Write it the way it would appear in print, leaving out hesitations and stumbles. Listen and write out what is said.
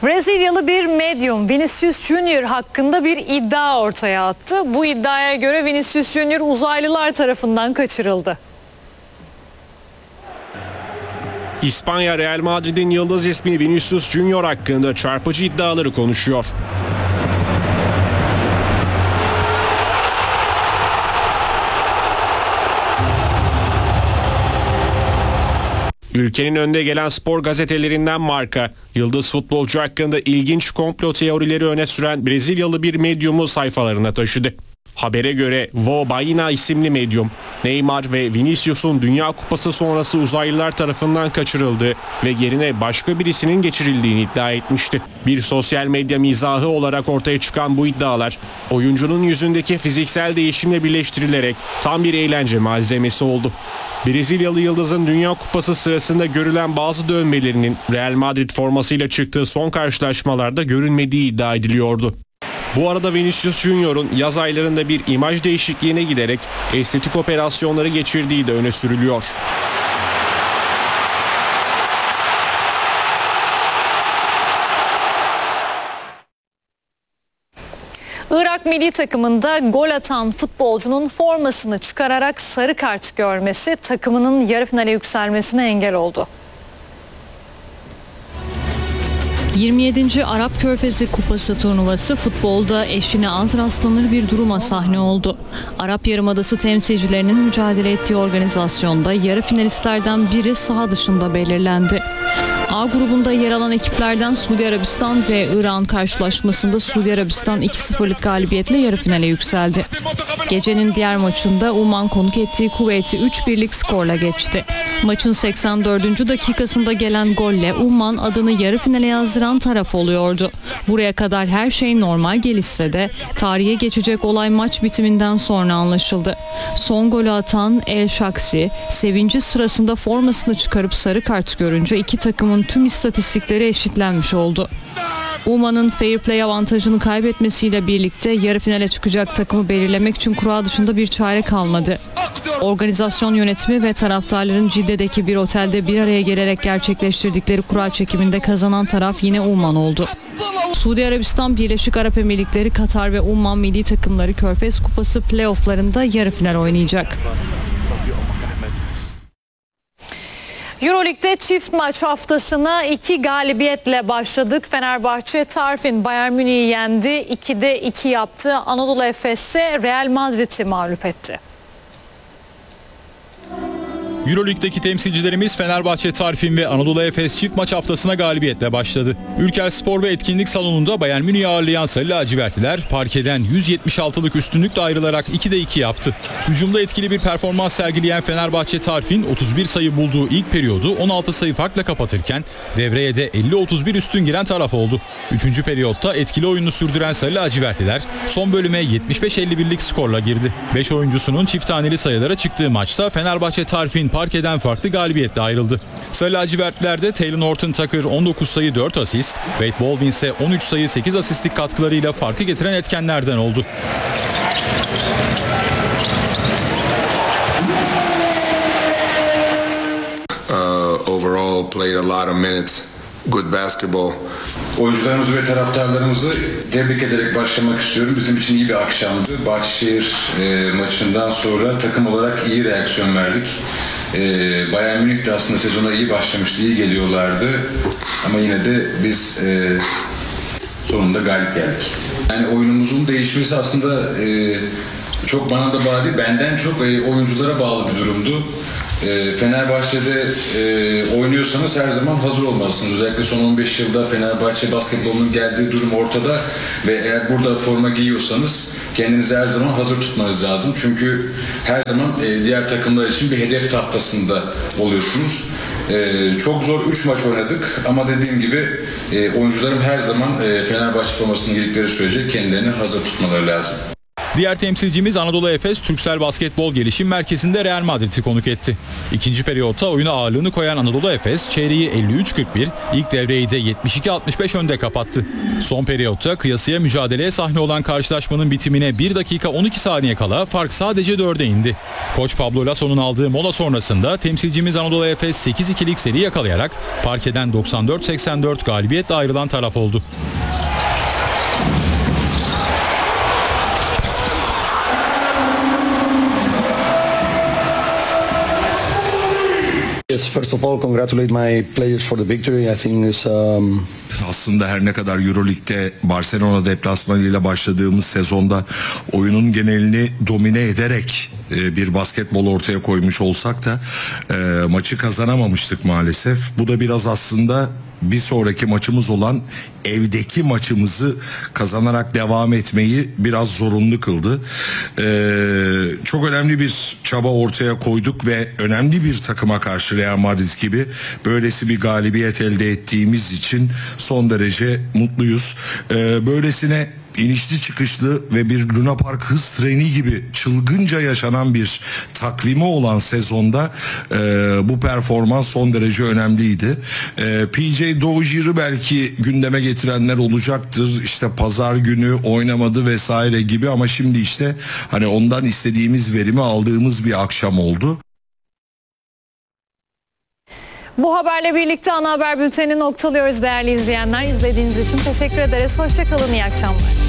Brezilyalı bir medyum Vinicius Junior hakkında bir iddia ortaya attı. Bu iddiaya göre Vinicius Junior uzaylılar tarafından kaçırıldı. İspanya Real Madrid'in yıldız ismi Vinicius Junior hakkında çarpıcı iddiaları konuşuyor. Ülkenin önde gelen spor gazetelerinden Marca, yıldız futbolcu hakkında ilginç komplo teorileri öne süren Brezilyalı bir medyumu sayfalarına taşıdı. Habere göre Vô Baina isimli medyum, Neymar ve Vinicius'un Dünya Kupası sonrası uzaylılar tarafından kaçırıldığı ve yerine başka birisinin geçirildiğini iddia etmişti. Bir sosyal medya mizahı olarak ortaya çıkan bu iddialar, oyuncunun yüzündeki fiziksel değişimle birleştirilerek tam bir eğlence malzemesi oldu. Brezilyalı yıldızın Dünya Kupası sırasında görülen bazı dövmelerinin Real Madrid formasıyla çıktığı son karşılaşmalarda görünmediği iddia ediliyordu. Bu arada Vinicius Junior'un yaz aylarında bir imaj değişikliğine giderek estetik operasyonları geçirdiği de öne sürülüyor. Irak milli takımında gol atan futbolcunun formasını çıkararak sarı kart görmesi takımının yarı finale yükselmesine engel oldu. 27. Arap Körfezi Kupası turnuvası futbolda eşine az rastlanır bir duruma sahne oldu. Arap Yarımadası temsilcilerinin mücadele ettiği organizasyonda yarı finalistlerden biri saha dışında belirlendi. A grubunda yer alan ekiplerden Suudi Arabistan ve İran karşılaşmasında Suudi Arabistan 2-0'lık galibiyetle yarı finale yükseldi. Gecenin diğer maçında Umman konuk ettiği Kuveyt'i 3-1'lik skorla geçti. Maçın 84. dakikasında gelen golle Umman adını yarı finale yazdıran taraf oluyordu. Buraya kadar her şey normal gelişse de tarihe geçecek olay maç bitiminden sonra anlaşıldı. Son golü atan El Shaksi, sevinci sırasında formasını çıkarıp sarı kart görünce iki takımın tüm istatistikleri eşitlenmiş oldu. Umman'ın fair play avantajını kaybetmesiyle birlikte yarı finale çıkacak takımı belirlemek için kura dışında bir çare kalmadı. Organizasyon yönetimi ve taraftarların Cidde'deki bir otelde bir araya gelerek gerçekleştirdikleri kura çekiminde kazanan taraf yine Umman oldu. Suudi Arabistan, Birleşik Arap Emirlikleri, Katar ve Umman milli takımları Körfez Kupası playofflarında yarı final oynayacak. Euroleague'de çift maç haftasına 2 galibiyetle başladık. Fenerbahçe Tarfin Bayern Münih'i yendi. 2'de 2 yaptı. Anadolu Efes ise Real Madrid'i mağlup etti. Euroleague'deki temsilcilerimiz Fenerbahçe Tarfin ve Anadolu Efes çift maç haftasına galibiyetle başladı. Ülker Spor ve Etkinlik Salonu'nda Bayern Münih'i ağırlayan Sarı Lacivertliler parkeden 176'lık üstünlükle ayrılarak 2'de 2 yaptı. Hücumda etkili bir performans sergileyen Fenerbahçe Tarfin 31 sayı bulduğu ilk periyodu 16 sayı farkla kapatırken devreye de 50-31 üstün giren taraf oldu. 3. periyotta etkili oyunu sürdüren Sarı Lacivertliler son bölüme 75-51'lik skorla girdi. 5 oyuncusunun çift taneli sayılara çıktığı maçta Fenerbahçe Tarfin parkeden farklı galibiyetle ayrıldı. Sarı lacivertlerde Taylor Horton Tucker 19 sayı 4 asist, Wade Baldwin ise 13 sayı 8 asistlik katkılarıyla farkı getiren etkenlerden oldu. Overall played a lot of minutes. Good basketball. Oyuncularımızı ve taraftarlarımızı tebrik ederek başlamak istiyorum. Bizim için iyi bir akşamdı. Bahçeşehir maçından sonra takım olarak iyi reaksiyon verdik. Bayern Münih de aslında sezona iyi başlamıştı, iyi geliyorlardı. Ama yine de biz sonunda galip geldik. Yani oyunumuzun değişmesi aslında çok bana da bağlı değil, benden çok oyunculara bağlı bir durumdu. Fenerbahçe'de oynuyorsanız her zaman hazır olmalısınız. Özellikle son 15 yılda Fenerbahçe basketbolunun geldiği durum ortada ve eğer burada forma giyiyorsanız kendinizi her zaman hazır tutmanız lazım. Çünkü her zaman diğer takımlar için bir hedef tahtasında oluyorsunuz. Çok zor 3 maç oynadık ama dediğim gibi oyuncuların her zaman Fenerbahçe formasını giydikleri sürece kendilerini hazır tutmaları lazım. Diğer temsilcimiz Anadolu Efes, Türksel Basketbol Gelişim Merkezi'nde Real Madrid'i konuk etti. İkinci periyotta oyuna ağırlığını koyan Anadolu Efes çeyreği 53-41, ilk devreyi de 72-65 önde kapattı. Son periyotta kıyasıya mücadeleye sahne olan karşılaşmanın bitimine 1 dakika 12 saniye kala fark sadece 4'e indi. Koç Pablo Lasso'nun aldığı mola sonrasında temsilcimiz Anadolu Efes 8-2'lik seri yakalayarak parkeden 94-84 galibiyetle ayrılan taraf oldu. Yes, first of all, congratulate my players for the victory. I think it's Aslında her ne kadar Euroleague'de Barcelona deplasmanıyla başladığımız sezonda oyunun genelini domine ederek bir basketbol ortaya koymuş olsak da maçı kazanamamıştık maalesef. Bu da biraz aslında bir sonraki maçımız olan evdeki maçımızı kazanarak devam etmeyi biraz zorunlu kıldı. Çok önemli bir çaba ortaya koyduk ve önemli bir takıma karşı Real Madrid gibi böylesi bir galibiyet elde ettiğimiz için son derece mutluyuz. Böylesine inişli çıkışlı ve bir Luna Park hız treni gibi çılgınca yaşanan bir takvimi olan sezonda bu performans son derece önemliydi. PJ Dozier'i belki gündeme getirenler olacaktır. İşte pazar günü oynamadı vesaire gibi ama şimdi işte hani ondan istediğimiz verimi aldığımız bir akşam oldu. Bu haberle birlikte ana haber bültenini noktalıyoruz değerli izleyenler. İzlediğiniz için teşekkür ederiz. Hoşça kalın, iyi akşamlar.